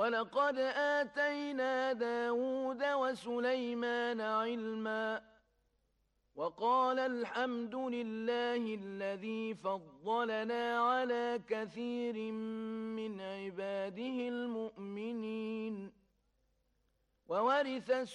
ولقد آتينا داود وسليمان علما وقال الحمد لله الذي فضلنا على كثير من عباده المؤمنين وورث